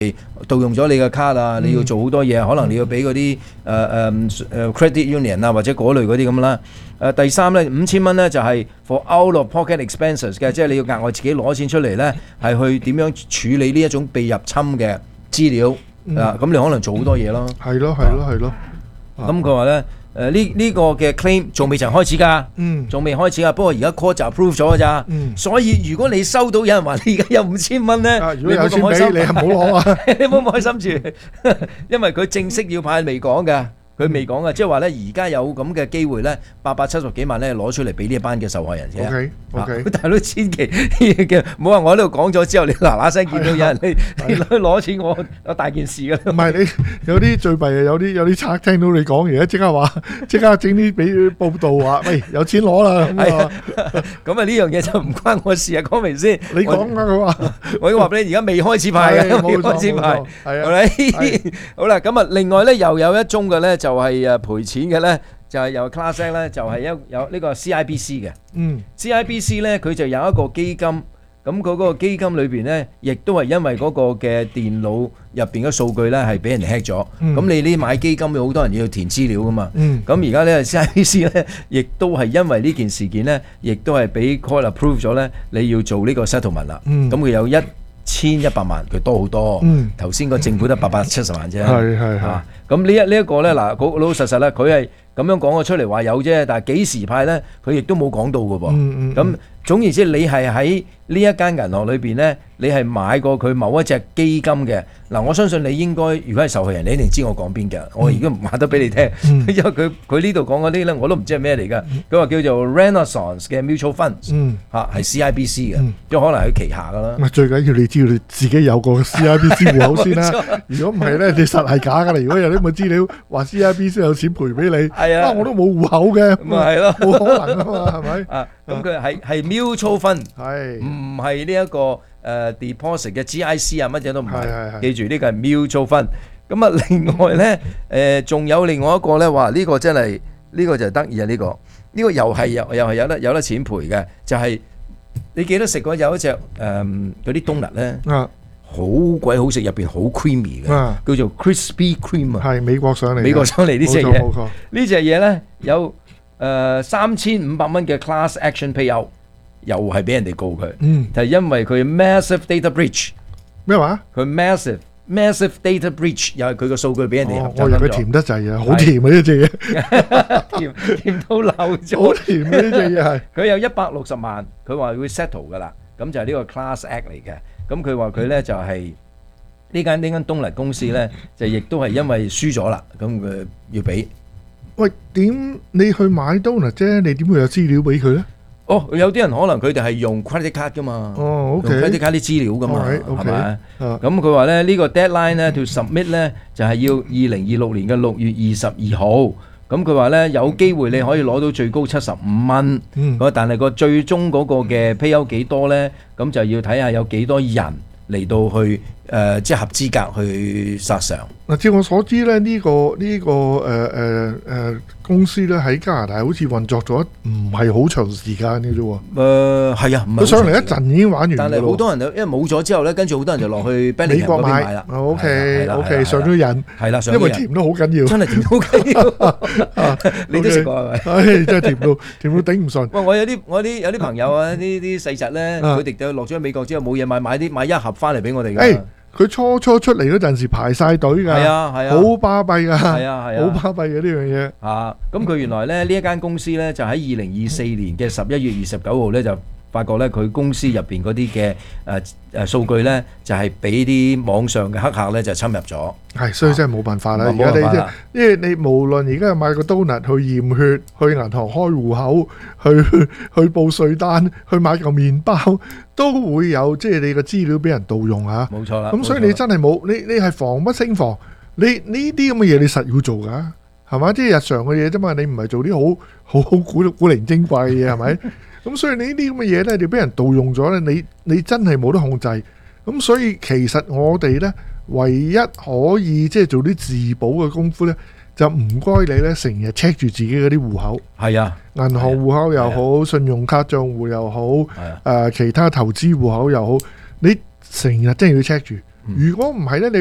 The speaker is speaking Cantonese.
盜用咗你嘅卡啊，你要做好多嘢，可能你要俾嗰啲credit union 啊或者嗰類嗰啲咁啦。第三咧5000蚊咧就係 for out of pocket expenses 嘅，即係你要額外自己攞錢出嚟咧，係去點樣處理呢一種被入侵嘅資料啊？咁你可能做好多嘢咯。 係咯。 咁佢話咧。呢個嘅 claim 仲未曾開始㗎，仲未開始㗎。不過而家 court 就 approve 咗㗎咋，所以如果你收到有人話你而家有5000蚊咧， 如果有錢俾你，唔好攞啊！ 你唔好唔開心住，因為佢正式要派未講㗎。佢未講嘅，即係話咧，而家有咁嘅機會咧，870幾萬咧攞出嚟俾呢一班嘅受害人啫。 OK， 大佬千祈嘅，唔好話我喺度講咗之後，你嗱嗱聲見到有人你攞錢，我大件事㗎啦。 唔係你有啲最弊係有啲賊聽到你講嘢，即刻整啲俾報道話，喂有錢攞啦咁啊！ 咁啊呢樣嘢就唔關我事啊，講明先。 你講啊，佢話我已經話俾你，而家未開始派嘅，未開始派。係好啦，咁啊另外咧又有一宗嘅咧就係賠錢嘅咧，就係有 Class Act 咧，就係有呢個 CIBC 嘅。CIBC 咧佢就有一個基金，咁佢嗰個基金裏邊咧，亦都係因為嗰個嘅電腦入邊嘅數據咧係俾人 hack 咗。咁你呢買基金有好多人要填資料噶嘛。咁而家咧 CIBC 咧，亦都係因為呢件事件咧，亦都係俾 court approve 咗咧，你要做呢個 settlement 啦。咁佢有1100萬，佢多好多。頭先個政府得870萬啫。係。咁呢一個咧，嗱，老老實實咧，佢係咁樣講咗出嚟話有啫，但係幾時派咧，佢亦都冇講到㗎噃。咁總言之，你係喺呢一間銀行裏邊咧，你係買過佢某一隻基金嘅。嗱，我相信你應該，如果係受害人，你一定知我講邊嘅。我而家唔話得俾你聽，因為佢呢度講嗰啲咧，我都唔知係咩嚟㗎。佢話叫做 Renaissance 嘅 Mutual Funds，係 CIBC 嘅，即係可能喺旗下㗎啦。 最緊要你知道你自己有個 CIBC 戶口先啦。如果唔係咧，你實係假㗎啦。如果有啲咁嘅資料話 CIBC 有錢賠俾你，我都冇戶口嘅， 咁係咯， 冇可能㗎嘛，係咪？ 咁佢係 Mutual Fund，唔係呢一個deposit 嘅 GIC 啊，乜嘢都唔係。記住呢個係 Mutual Fund。咁啊，另外咧，仲有另外一個咧，話呢個真係呢個就得意啊！呢個又係有得錢賠嘅，就係你記得食過有一隻嗰啲冬甩咧，好鬼好食，入邊好 creamy 嘅，叫做 Krispy Kreme 啊。係美國上嚟呢隻嘢。呢隻嘢咧有3500蚊嘅 class action payout， 又係俾人哋告佢，就係因為佢 massive data breach。咩話？佢 massive data breach， 又係佢個數據俾人哋。我以為佢甜得滯啊，好甜啊呢隻嘢，甜到漏咗。好甜啊呢隻嘢係。佢有160萬，佢話會 settle 噶啦，咁就係呢個 class act 嚟嘅。咁佢話佢咧就係呢間東黎公司咧，就亦都係因為輸咗啦，咁佢要俾。喂，點你去買 donut 啫？你點會有資料俾佢咧？哦，有啲人可能佢哋係用 credit card 噶嘛，用 credit card 啲資料噶嘛，係咪？咁佢話咧呢個 deadline 咧to submit 咧就係要2026年嘅6月22號。咁佢話咧有機會你可以攞到最高75蚊，但係個最終嗰個嘅 payout 幾多咧？咁就要睇下有幾多人嚟到去即係合資格去索償。嗱，照我所知咧，呢個公司咧喺加拿大好似運作咗唔係好長時間嘅啫喎。係啊，佢上嚟一陣已經玩完。但係好多人因為冇咗之後咧，跟住好多人就落去美國買啦。OK， 上咗癮。係啦，因為甜都好緊要。真係甜好緊要。你都食過係咪？係真係甜到頂唔順。喂，我有啲朋友啊，啲細侄咧，佢哋就落咗美國之後冇嘢買一盒翻嚟俾我哋㗎。佢初出嚟嗰陣時排晒隊㗎，係啊，好巴閉㗎，係啊，好巴閉嘅呢樣嘢。咁佢原來咧呢一間公司咧就喺2024年嘅11月29號咧就發覺咧佢公司入邊嗰啲嘅數據咧就係俾啲網上嘅黑客咧就侵入咗。係，所以真係冇辦法啦。而家你因為你無論而家買個 donut 去驗血、去銀行開戶口、去報稅單、去買嚿麵包，都會有即係你個資料俾人盜用嚇。冇錯啦。咁所以你真係冇你係防不勝防。你呢啲咁嘅嘢你實要做㗎，係嘛？即係日常嘅嘢啫嘛。你唔係做啲好古靈精怪嘅嘢係咪？咁所以你呢啲咁嘅嘢咧，你俾人盜用咗咧，你真係冇得控制。咁所以其實我哋咧，唯一可以即係做啲自保嘅功夫咧，就唔該你咧成日 check 住自己嗰啲戶口。係啊，銀行戶口又好，信用卡賬戶又好，其他投資戶口又好，你成日真係要 check 住。 如果唔係咧，你